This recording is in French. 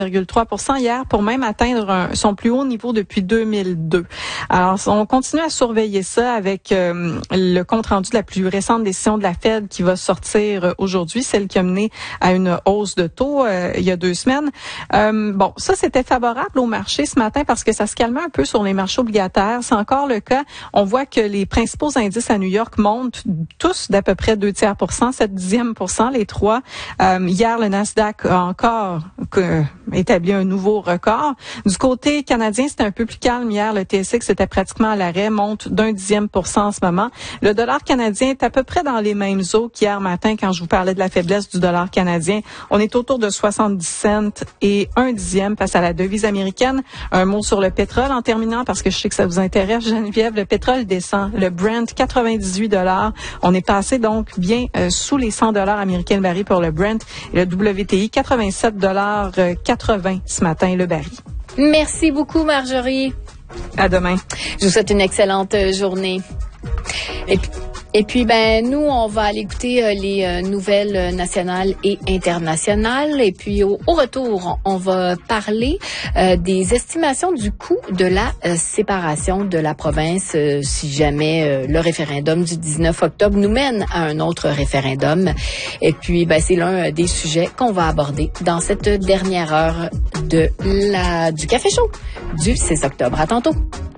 0,3% hier pour même atteindre son plus haut niveau depuis 2002. Alors, on continue à surveiller ça avec le compte-rendu de la plus récente décision de la Fed qui va sortir aujourd'hui, celle qui a mené à une hausse de taux il y a 2 semaines. Bon, ça, c'était favorable au marché ce matin parce que ça se calmait un peu sur les marchés obligataires. C'est encore le cas. On voit que les principaux indices à New York montent tous d'à peu près 0,2%, 0,7%, les trois. Hier, le Nasdaq a encore établi un nouveau record. Du côté canadien, c'était un peu plus calme hier. Le TSX était pratiquement à l'arrêt, monte d'0,1% en ce moment. Le dollar canadien est à peu près dans les mêmes eaux qu'hier matin quand je vous parlais de la faiblesse du dollar canadien. On est autour de 70 cents et 1/10 face à la devise américaine. Un mot sur le pétrole en terminant parce que je sais que ça vous intéresse, Geneviève. Le pétrole descend. Le Brent, 98 $. On est passé donc bien sous les 100 $ américains le baril pour le Brent. Et le WTI, 87,80 $ ce matin le baril. Merci beaucoup, Marjorie. À demain. Je vous souhaite une excellente journée. Et puis, nous, on va aller écouter les nouvelles nationales et internationales. Et puis, au retour, on va parler des estimations du coût de la séparation de la province si jamais le référendum du 19 octobre nous mène à un autre référendum. Et puis, c'est l'un des sujets qu'on va aborder dans cette dernière heure du Café Chaud du 6 octobre. À tantôt.